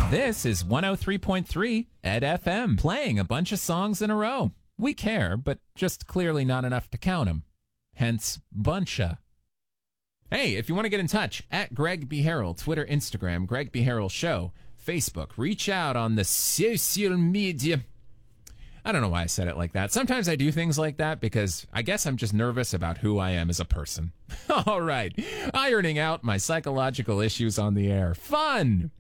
This is 103.3 Ed FM, playing a bunch of songs in a row. We care, but just clearly not enough to count them. Hence, buncha. Hey, if you want to get in touch, at Greg B. Harrell, Twitter, Instagram, Greg B. Harrell Show, Facebook, reach out on the social media. I don't know why I said it like that. Sometimes I do things like that because I guess I'm just nervous about who I am as a person. All right, ironing out my psychological issues on the air. Fun!